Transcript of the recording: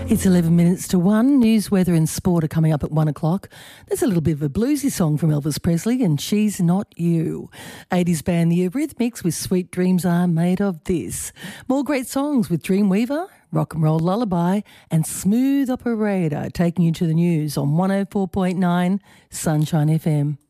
It's 11 minutes to 1. News, weather and sport are coming up at 1 o'clock. There's a little bit of a bluesy song from Elvis Presley and She's Not You. 80s band The Eurythmics with Sweet Dreams Are Made of This. More great songs with Dreamweaver, Rock and Roll Lullaby and Smooth Operator taking you to the news on 104.9 Sunshine FM.